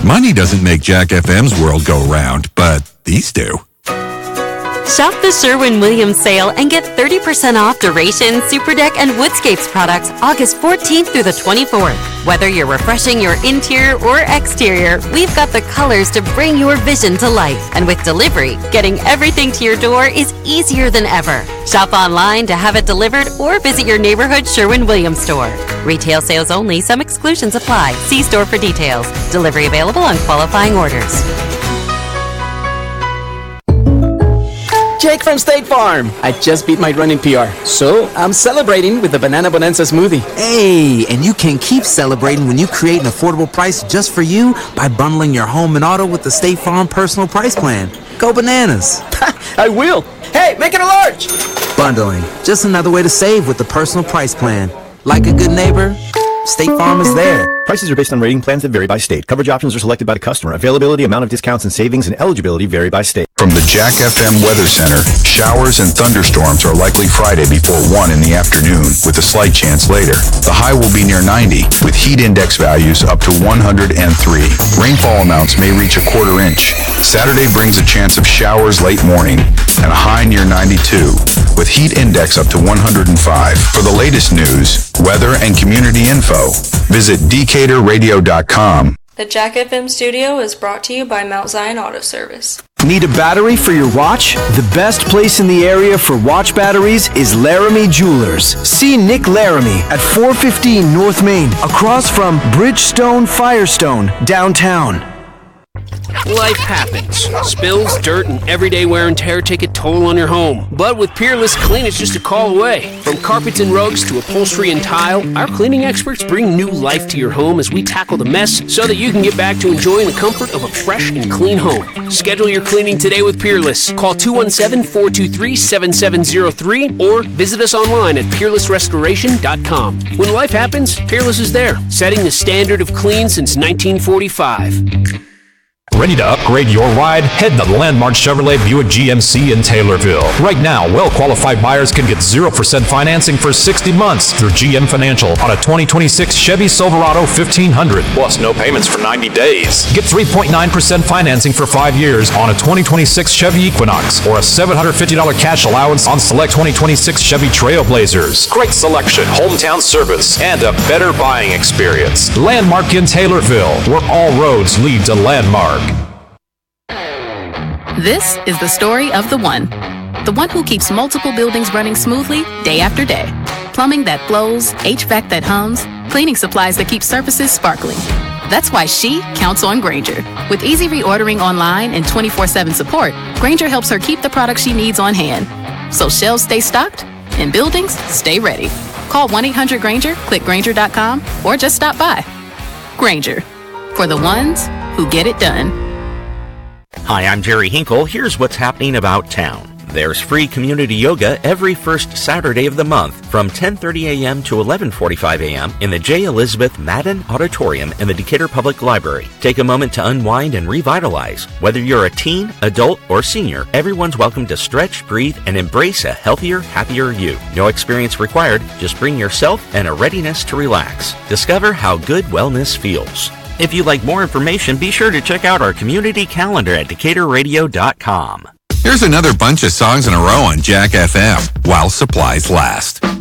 Money doesn't make Jack FM's world go round, but these do. Shop the Sherwin-Williams sale and get 30% off Duration, Superdeck, and Woodscapes products August 14th through the 24th. Whether you're refreshing your interior or exterior, we've got the colors to bring your vision to life. And with delivery, getting everything to your door is easier than ever. Shop online to have it delivered or visit your neighborhood Sherwin-Williams store. Retail sales only. Some exclusions apply. See store for details. Delivery available on qualifying orders. Jake from State Farm. I just beat my running PR, so I'm celebrating with the Banana Bonanza smoothie. Hey, and you can keep celebrating when you create an affordable price just for you by bundling your home and auto with the State Farm Personal Price Plan. Go bananas. I will. Hey, make it a large. Bundling, just another way to save with the Personal Price Plan. Like a good neighbor, State Farm is there. Prices are based on rating plans that vary by state. Coverage options are selected by the customer. Availability, amount of discounts and savings, and eligibility vary by state. From the Jack FM Weather Center, showers and thunderstorms are likely Friday before 1 in the afternoon, with a slight chance later. The high will be near 90, with heat index values up to 103. Rainfall amounts may reach a quarter inch. Saturday brings a chance of showers late morning and a high near 92, with heat index up to 105. For the latest news, weather, and community info, visit DecaturRadio.com. The Jack FM studio is brought to you by Mount Zion Auto Service. Need a battery for your watch? The best place in the area for watch batteries is Laramie Jewelers. See Nick Laramie at 415 North Main, across from Bridgestone Firestone, downtown. Life happens. Spills, dirt, and everyday wear and tear take a toll on your home. But with Peerless Clean, it's just a call away. From carpets and rugs to upholstery and tile, our cleaning experts bring new life to your home as we tackle the mess so that you can get back to enjoying the comfort of a fresh and clean home. Schedule your cleaning today with Peerless. Call 217-423-7703 or visit us online at peerlessrestoration.com. When life happens, Peerless is there, setting the standard of clean since 1945. Ready to upgrade your ride? Head to the Landmark Chevrolet Buick GMC in Taylorville. Right now, well-qualified buyers can get 0% financing for 60 months through GM Financial on a 2026 Chevy Silverado 1500. Plus no payments for 90 days. Get 3.9% financing for 5 years on a 2026 Chevy Equinox or a $750 cash allowance on select 2026 Chevy Trailblazers. Great selection, hometown service, and a better buying experience. Landmark in Taylorville, where all roads lead to Landmark. This is the story of the one who keeps multiple buildings running smoothly day after day. Plumbing that flows, HVAC that hums, cleaning supplies that keep surfaces sparkling. That's why she counts on Grainger. With easy reordering online and 24/7 support, Grainger helps her keep the products she needs on hand. So shelves stay stocked and buildings stay ready. Call 1-800-GRAINGER, click Grainger.com, or just stop by. Grainger, for the ones who get it done. Hi, I'm Jerry Hinkle. Here's what's happening about town. There's free community yoga every first Saturday of the month from 10:30 a.m. to 11:45 a.m. in the J. Elizabeth Madden Auditorium in the Decatur Public Library. Take a moment to unwind and revitalize. Whether you're a teen, adult, or senior, everyone's welcome to stretch, breathe, and embrace a healthier, happier you. No experience required. Just bring yourself and a readiness to relax. Discover how good wellness feels. If you'd like more information, be sure to check out our community calendar at DecaturRadio.com. Here's another bunch of songs in a row on Jack FM, while supplies last.